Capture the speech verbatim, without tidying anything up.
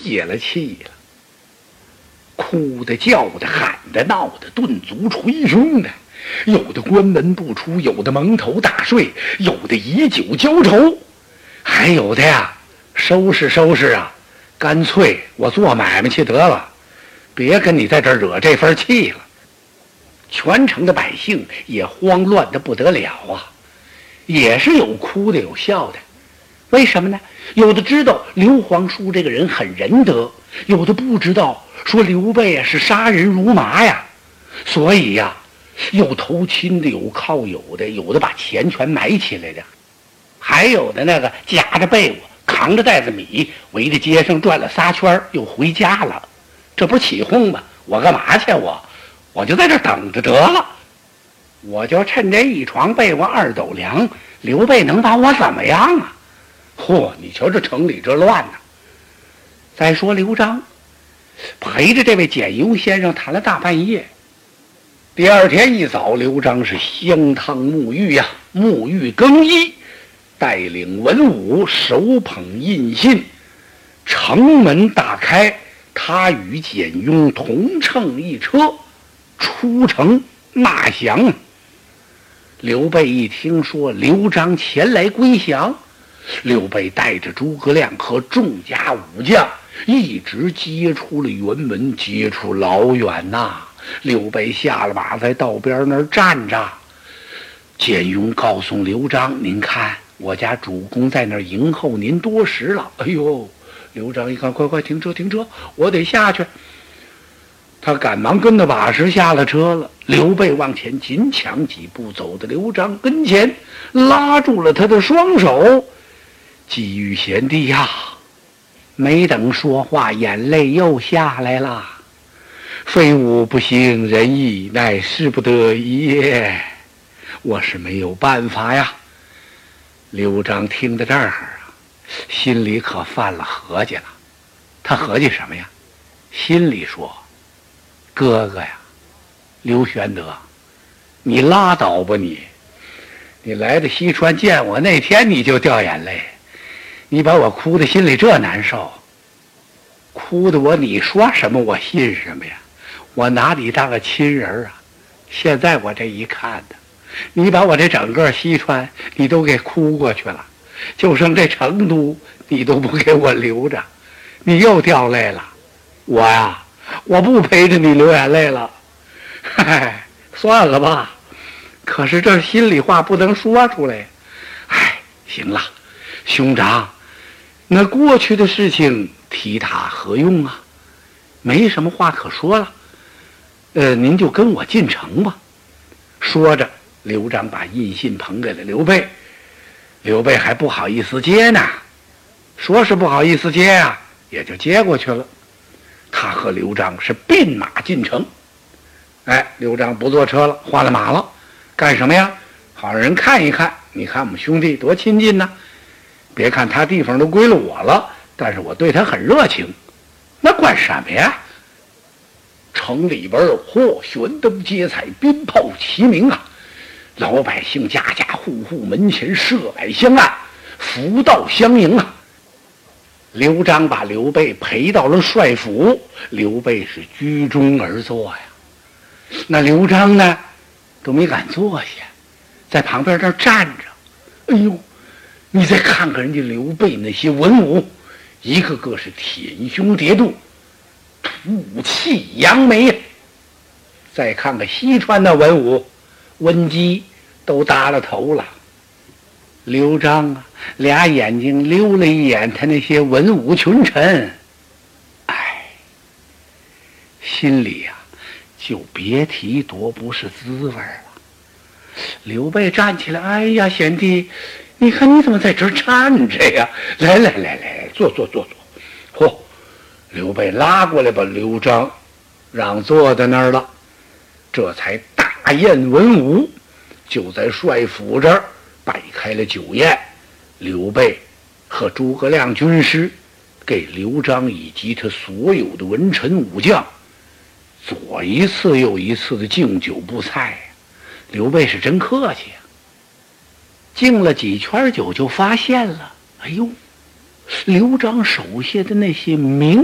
泄了气了，哭的、叫的、喊的、闹的，顿足捶胸的，有的关门不出，有的蒙头大睡，有的以酒浇愁，还有的呀，收拾收拾啊，干脆我做买卖去得了，别跟你在这儿惹这份气了。全城的百姓也慌乱的不得了啊，也是有哭的有笑的。为什么呢？有的知道刘皇叔这个人很仁德，有的不知道，说刘备啊是杀人如麻呀。所以呀，有投亲的，有靠友的，有的把钱全埋起来的，还有的那个夹着被窝扛着袋子米围着街上转了仨圈又回家了。这不是起哄吗？我干嘛去？我我就在这等着得了，我就趁这一床被窝二斗粮，刘备能把我怎么样啊？嚯，你瞧这城里这乱呐！再说刘璋陪着这位简雍先生谈了大半夜，第二天一早，刘璋是香汤沐浴呀，沐浴更衣，带领文武手捧印信，城门大开，他与简雍同乘一车出城纳降。刘备一听说刘璋前来归降，刘备带着诸葛亮和众家武将一直接出了辕门，接出老远呐、啊。刘备下了马，在道边那儿站着。简雍告诉刘璋：“您看，我家主公在那儿迎候您多时了。”哎呦，刘璋一看，快快停车停车，我得下去。他赶忙跟着把式下了车了。刘备往前紧抢几步，走到刘璋跟前，拉住了他的双手。季玉贤弟呀，没等说话，眼泪又下来了。非吾不行仁义，乃事不得已也。我是没有办法呀。刘璋听到这儿啊，心里可犯了合计了。他合计什么呀？心里说：哥哥呀，刘玄德，你拉倒吧你！你来到西川见我那天你就掉眼泪，你把我哭得心里这难受，哭得我你说什么我信什么呀？我拿你当个亲人啊！现在我这一看呢，你把我这整个西川你都给哭过去了，就剩这成都你都不给我留着，你又掉泪了。我呀，我不陪着你流眼泪了。嗨，算了吧。可是这心里话不能说出来。哎，行了，兄长，那过去的事情提它何用啊？没什么话可说了。呃，您就跟我进城吧。说着，刘璋把印信捧给了刘备。刘备还不好意思接呢，说是不好意思接啊，也就接过去了。他和刘璋是并马进城。哎，刘璋不坐车了，换了马了。干什么呀？好让人看一看，你看我们兄弟多亲近呢。别看他地方都归了我了，但是我对他很热情。那管什么呀？城里边嚯，悬灯结彩，鞭炮齐鸣啊！老百姓家家户户门前设摆香案，福道相迎啊！刘璋把刘备陪到了帅府，刘备是居中而坐呀。那刘璋呢，都没敢坐下，在旁边那儿站着。哎呦，你再看看人家刘备那些文武，一个个是舔胸叠肚，吐气扬眉。再看看西川的文武，温基都耷了头了。刘璋啊，俩眼睛溜了一眼他那些文武群臣，哎，心里呀、啊、就别提多不是滋味了。刘备站起来，哎呀，贤弟，你看你怎么在这儿站着呀？来来来来，坐坐坐坐。嚯，刘备拉过来把刘璋让坐在那儿了，这才大宴文武，就在帅府这儿摆开了酒宴。刘备和诸葛亮军师给刘璋以及他所有的文臣武将左一次又一次的敬酒布菜。刘备是真客气啊，敬了几圈酒就发现了，哎呦，刘璋手下的那些名